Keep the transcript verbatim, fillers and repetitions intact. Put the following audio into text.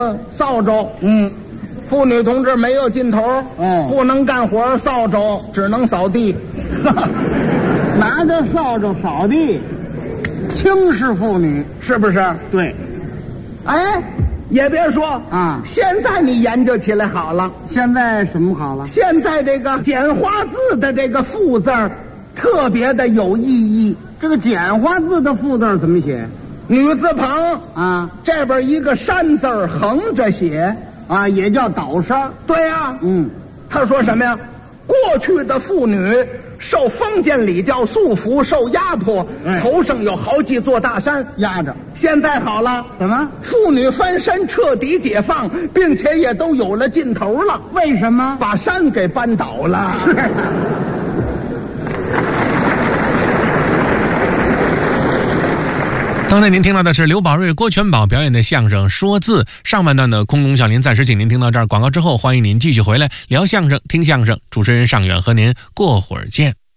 扫帚， 嗯， 妇女同志没有劲头， 哦不能干活，扫帚只能扫地。 拿着扫帚扫地，轻视妇女， 是不是？ 对， 哎，也别说啊现在你研究起来好了， 现在什么好了？ 现在这个简化字的这个“妇”字儿特别的有意义。 这个简化字的“妇”字怎么写女字旁啊？ 这边一个山字儿横着写， 啊，也叫倒山。 对呀、 嗯， 他说什么呀？过去的妇女受封建礼教束缚，受压迫， 哎头上有好几座大山。 压着。 现在好了， 怎么？ 妇女翻身彻底解放，并且也都有了劲头了， 为什么？ 把山给扳倒了。 是。 刚才您听到的是刘宝瑞、郭全宝表演的相声《说字》上半段的空中小林暂时请您听到这儿，广告之后欢迎您继续回来聊相声、听相声，主持人尚远和您过会儿见。